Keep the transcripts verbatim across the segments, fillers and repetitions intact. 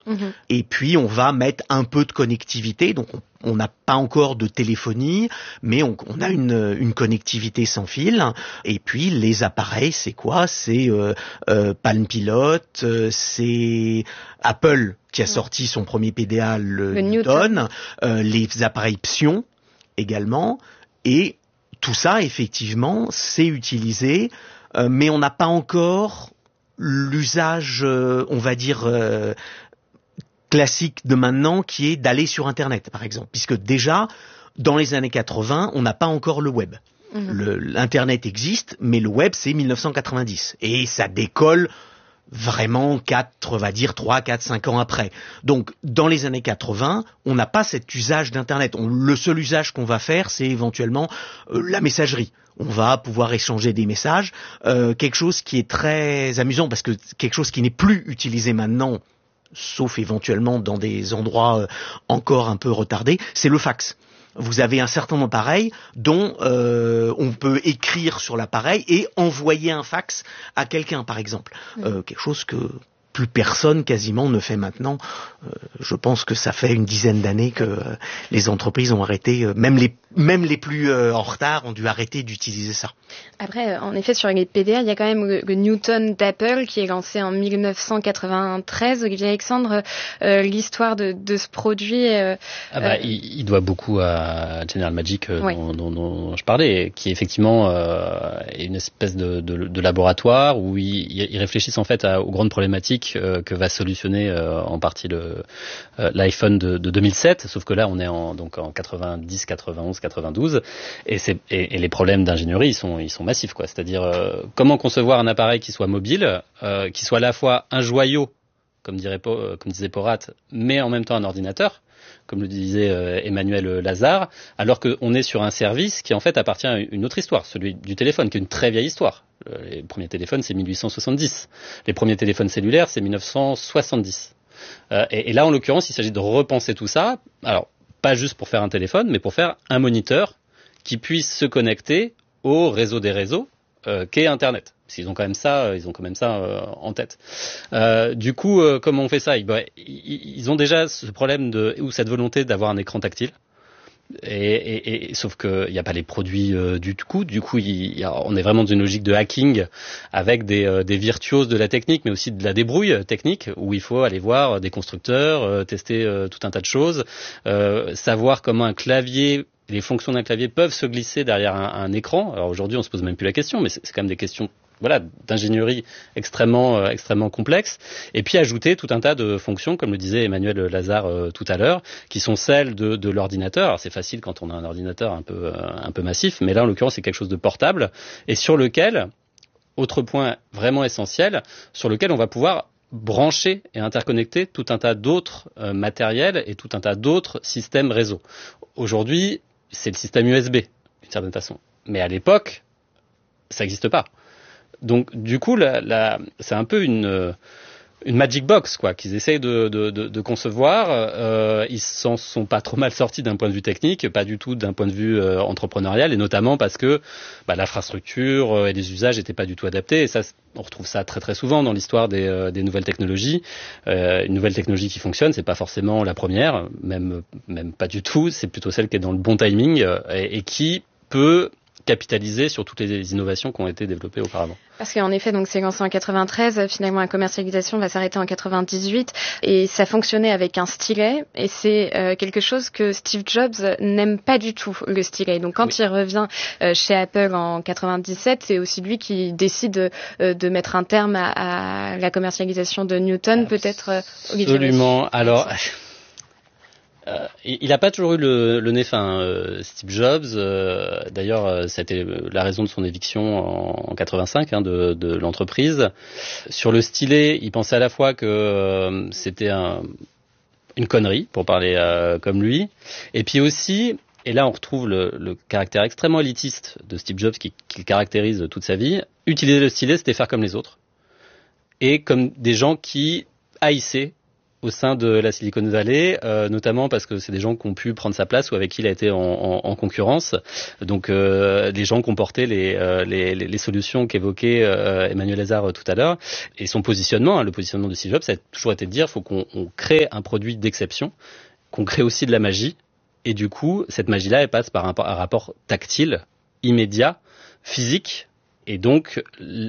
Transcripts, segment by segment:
Mmh. Et puis on va mettre un peu de connectivité, donc on n'a pas encore de téléphonie, mais on, on a une, une connectivité sans fil. Et puis les appareils, c'est quoi? C'est euh, euh, Palm Pilot, euh, c'est Apple qui a sorti son premier P D A, le, le Newton, Newton. Euh, les appareils Psion également, et tout ça effectivement c'est utilisé, euh, mais on n'a pas encore l'usage, euh, on va dire, euh, classique de maintenant, qui est d'aller sur Internet, par exemple. Puisque déjà, dans les années quatre-vingts, on n'a pas encore le web. Mmh. Le, L'Internet existe, mais le web, c'est mille neuf cent quatre-vingt-dix. Et ça décolle vraiment quatre, on va dire trois, quatre, cinq ans après. Donc, dans les années quatre-vingts, on n'a pas cet usage d'Internet. On, le seul usage qu'on va faire, c'est éventuellement euh, la messagerie. On va pouvoir échanger des messages. Euh, quelque chose qui est très amusant, parce que quelque chose qui n'est plus utilisé maintenant, sauf éventuellement dans des endroits encore un peu retardés, c'est le fax. Vous avez un certain nombre d'appareils dont euh, on peut écrire sur l'appareil et envoyer un fax à quelqu'un, par exemple. Mmh. Euh, quelque chose que plus personne quasiment ne fait maintenant. Euh, je pense que ça fait une dizaine d'années que euh, les entreprises ont arrêté, euh, même les même les plus euh, en retard ont dû arrêter d'utiliser ça. Après, en effet, sur les P D A, il y a quand même le, le Newton d'Apple qui est lancé en mille neuf cent quatre-vingt-treize. Olivier Alexandre, euh, l'histoire de, de ce produit... Euh, ah bah, euh... il, il doit beaucoup à General Magic euh, oui. dont, dont, dont je parlais, qui effectivement euh, est une espèce de, de, de laboratoire où ils, ils réfléchissent en fait à, aux grandes problématiques que va solutionner euh, en partie le, euh, l'iPhone de, de deux mille sept, sauf que là on est en, donc en quatre-vingt-dix, quatre-vingt-onze, quatre-vingt-douze, et, c'est, et, et les problèmes d'ingénierie ils sont, ils sont massifs, quoi. C'est-à-dire euh, comment concevoir un appareil qui soit mobile, euh, qui soit à la fois un joyau, comme, dirait, euh, comme disait Porat, mais en même temps un ordinateur, comme le disait euh, Emmanuel Lazare, alors qu'on est sur un service qui en fait appartient à une autre histoire, celui du téléphone, qui est une très vieille histoire. Les premiers téléphones, c'est mille huit cent soixante-dix. Les premiers téléphones cellulaires, c'est mille neuf cent soixante-dix. Euh, et, et là, en l'occurrence, il s'agit de repenser tout ça. Alors, pas juste pour faire un téléphone, mais pour faire un moniteur qui puisse se connecter au réseau des réseaux, euh, qu'est Internet. Parce qu'ils ont quand même ça, ils ont quand même ça euh, en tête. Euh, du coup, euh, comment on fait ça? ils, bah, ils, ils ont déjà ce problème de, ou cette volonté d'avoir un écran tactile. Et, et, et sauf que il n'y a pas les produits euh, du coup. Du coup, il, y a, on est vraiment dans une logique de hacking avec des, euh, des virtuoses de la technique, mais aussi de la débrouille technique, où il faut aller voir des constructeurs, euh, tester euh, tout un tas de choses, euh, savoir comment un clavier, les fonctions d'un clavier peuvent se glisser derrière un, un écran. Alors aujourd'hui, on se pose même plus la question, mais c'est, c'est quand même des questions. Voilà, d'ingénierie extrêmement euh, extrêmement complexe, et puis ajouter tout un tas de fonctions, comme le disait Emmanuel Lazare euh, tout à l'heure, qui sont celles de, de l'ordinateur. Alors c'est facile quand on a un ordinateur un peu euh, un peu massif, mais là en l'occurrence c'est quelque chose de portable et sur lequel, autre point vraiment essentiel, sur lequel on va pouvoir brancher et interconnecter tout un tas d'autres euh, matériels et tout un tas d'autres systèmes réseau. Aujourd'hui, c'est le système U S B d'une certaine façon, mais à l'époque, ça n'existe pas. Donc du coup, la, la, c'est un peu une, une magic box quoi qu'ils essayent de, de, de, de concevoir. Euh, ils s'en sont pas trop mal sortis d'un point de vue technique, pas du tout d'un point de vue euh, entrepreneurial, et notamment parce que bah, l'infrastructure euh, et les usages n'étaient pas du tout adaptés. Et ça, on retrouve ça très très souvent dans l'histoire des, euh, des nouvelles technologies. Euh, une nouvelle technologie qui fonctionne, c'est pas forcément la première, même même pas du tout. C'est plutôt celle qui est dans le bon timing euh, et, et qui peut capitaliser sur toutes les innovations qui ont été développées auparavant. Parce qu'en effet, donc c'est lancé en quatre-vingt-treize, finalement la commercialisation va s'arrêter en quatre-vingt-dix-huit, et ça fonctionnait avec un stylet, et c'est euh, quelque chose que Steve Jobs n'aime pas du tout, le stylet. Donc quand oui. il revient euh, chez Apple en quatre-vingt-dix-sept, c'est aussi lui qui décide euh, de mettre un terme à, à la commercialisation de Newton, peut-être euh, Olivier. Absolument. Alors... Euh, il n'a pas toujours eu le, le nez fin, euh, Steve Jobs. Euh, d'ailleurs, euh, ça a été la raison de son éviction en, en quatre-vingt-cinq hein, de, de l'entreprise. Sur le stylet, il pensait à la fois que euh, c'était un, une connerie, pour parler euh, comme lui, et puis aussi, et là on retrouve le, le caractère extrêmement élitiste de Steve Jobs qui, qui le caractérise toute sa vie. Utiliser le stylet, c'était faire comme les autres, et comme des gens qui haïssaient au sein de la Silicon Valley, euh, notamment parce que c'est des gens qui ont pu prendre sa place ou avec qui il a été en, en, en concurrence. Donc euh, des gens qui ont porté les, euh, les, les solutions qu'évoquait euh, Emmanuel Lazare tout à l'heure. Et son positionnement, hein, le positionnement de Steve Jobs, ça a toujours été de dire qu'il faut qu'on on crée un produit d'exception, qu'on crée aussi de la magie. Et du coup, cette magie-là, elle passe par un, un rapport tactile, immédiat, physique. Et donc,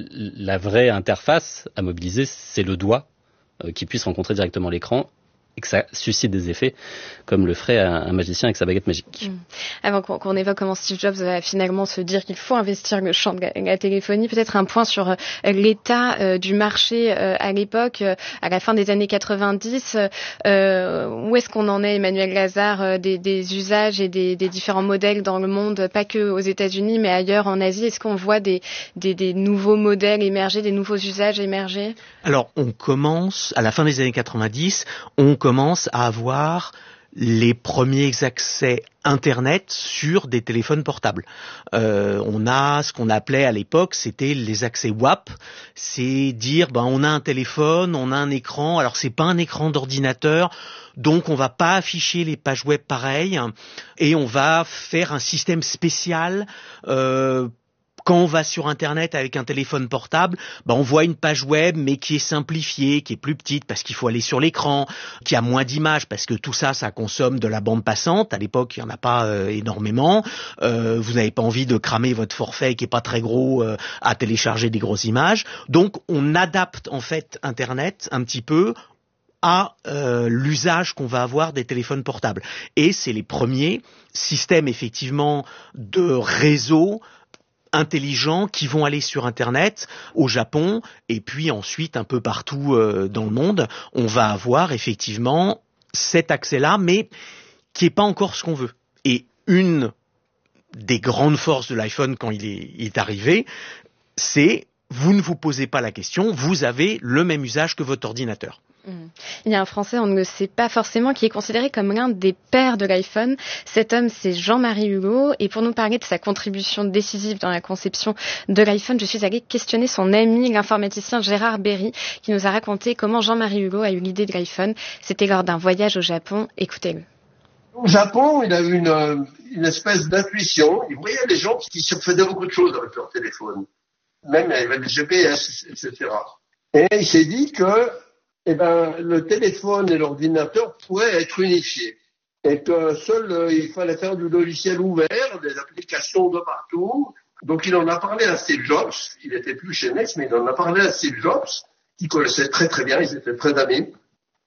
la vraie interface à mobiliser, c'est le doigt euh, qui puisse rencontrer directement l'écran et que ça suscite des effets comme le ferait un, un magicien avec sa baguette magique. Mmh. Avant qu'on, qu'on évoque comment Steve Jobs va finalement se dire qu'il faut investir le champ de la, la téléphonie, peut-être un point sur euh, l'état euh, du marché euh, à l'époque, euh, à la fin des années quatre-vingt-dix. Euh, où est-ce qu'on en est, Emmanuel Lazare, euh, des, des usages et des, des différents modèles dans le monde, pas que aux États-Unis, mais ailleurs en Asie? Est-ce qu'on voit des, des, des nouveaux modèles émerger, des nouveaux usages émerger? Alors, on commence, à la fin des années quatre-vingt-dix, on commence à avoir les premiers accès Internet sur des téléphones portables. Euh, on a ce qu'on appelait à l'époque, c'était les accès W A P. C'est dire, ben, on a un téléphone, on a un écran. Alors, c'est pas un écran d'ordinateur, donc on va pas afficher les pages web pareilles, et on va faire un système spécial. Euh, Quand on va sur Internet avec un téléphone portable, ben on voit une page web mais qui est simplifiée, qui est plus petite parce qu'il faut aller sur l'écran, qui a moins d'images parce que tout ça, ça consomme de la bande passante. À l'époque, il n'y en a pas euh, énormément. Euh, vous n'avez pas envie de cramer votre forfait qui est pas très gros euh, à télécharger des grosses images. Donc, on adapte en fait Internet un petit peu à euh, l'usage qu'on va avoir des téléphones portables. Et c'est les premiers systèmes effectivement de réseau intelligents qui vont aller sur Internet au Japon et puis ensuite un peu partout euh, dans le monde. On va avoir effectivement cet accès-là, mais qui est pas encore ce qu'on veut. Et une des grandes forces de l'iPhone quand il est, il est arrivé, c'est vous ne vous posez pas la question, vous avez le même usage que votre ordinateur. Il y a un Français, on ne le sait pas forcément, qui est considéré comme l'un des pères de l'iPhone. Cet homme, c'est Jean-Marie Hugo. Et pour nous parler de sa contribution décisive dans la conception de l'iPhone, je suis allée questionner son ami, l'informaticien Gérard Berry, qui nous a raconté comment Jean-Marie Hugo a eu l'idée de l'iPhone. C'était lors d'un voyage au Japon. Écoutez-le. Au Japon, il a eu une, une espèce d'intuition. Il voyait des gens qui se faisaient beaucoup de choses avec leur téléphone. Même avec le G P S, et cetera. Et il s'est dit que eh ben, le téléphone et l'ordinateur pourraient être unifiés. Et que seul, euh, il fallait faire du logiciel ouvert, des applications de partout. Donc, il en a parlé à Steve Jobs. Il n'était plus chez Next, mais il en a parlé à Steve Jobs, qui connaissait très très bien, ils étaient très amis.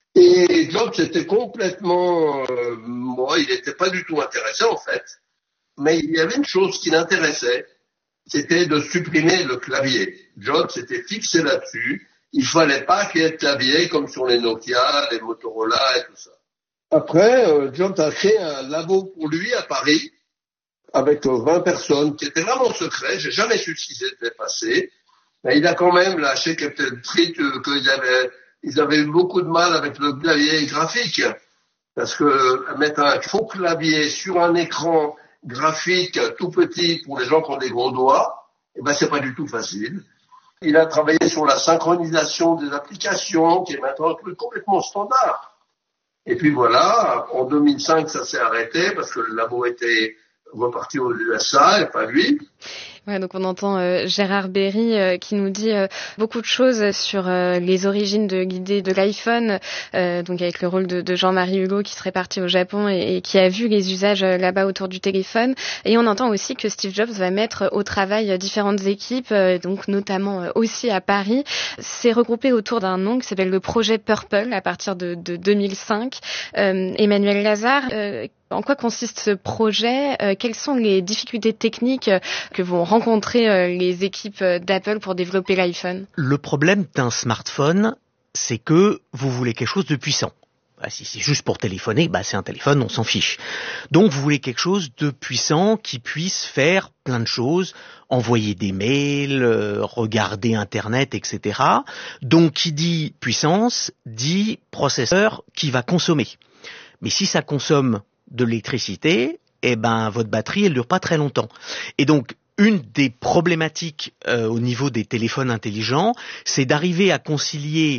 Et Jobs était complètement, euh, moi, il n'était pas du tout intéressé, en fait. Mais il y avait une chose qui l'intéressait. C'était de supprimer le clavier. Jobs s'était fixé là-dessus. Il fallait pas qu'il y ait de clavier comme sur les Nokia, les Motorola et tout ça. Après, euh, Jobs a créé un labo pour lui à Paris avec euh, vingt personnes qui étaient vraiment secrets. J'ai jamais su ce qui s'était passé. Mais il a quand même lâché quelques trucs euh, qu'ils avaient, ils avaient eu beaucoup de mal avec le clavier graphique. Parce que euh, mettre un faux clavier sur un écran graphique tout petit pour les gens qui ont des gros doigts, eh ben c'est pas du tout facile. Il a travaillé sur la synchronisation des applications, qui est maintenant un truc complètement standard. Et puis voilà, en deux mille cinq, ça s'est arrêté parce que le labo était reparti aux U S A et pas lui. Ouais, donc on entend euh, Gérard Berry euh, qui nous dit euh, beaucoup de choses sur euh, les origines de l'idée de l'iPhone, euh, donc avec le rôle de, de Jean-Marie Hugo qui serait parti au Japon et, et qui a vu les usages euh, là-bas autour du téléphone. Et on entend aussi que Steve Jobs va mettre au travail euh, différentes équipes, euh, donc notamment euh, aussi à Paris. C'est regroupé autour d'un nom qui s'appelle le projet Purple à partir de, de deux mille cinq. Euh, Emmanuel Lazare, euh, en quoi consiste ce projet? euh, Quelles sont les difficultés techniques que vont rencontrer euh, les équipes d'Apple pour développer l'iPhone? Le problème d'un smartphone, c'est que vous voulez quelque chose de puissant. Bah, si c'est juste pour téléphoner, bah, c'est un téléphone, on s'en fiche. Donc vous voulez quelque chose de puissant qui puisse faire plein de choses, envoyer des mails, euh, regarder Internet, et cetera. Donc qui dit puissance, dit processeur qui va consommer. Mais si ça consomme de l'électricité, eh ben votre batterie elle dure pas très longtemps. Et donc une des problématiques euh, au niveau des téléphones intelligents, c'est d'arriver à concilier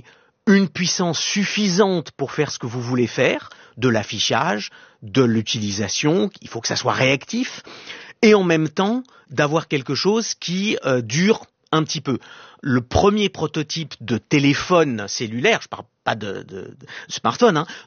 une puissance suffisante pour faire ce que vous voulez faire, de l'affichage, de l'utilisation, il faut que ça soit réactif, et en même temps d'avoir quelque chose qui euh, dure un petit peu. Le premier prototype de téléphone cellulaire, je parle pas de, de, de smartphone, hein,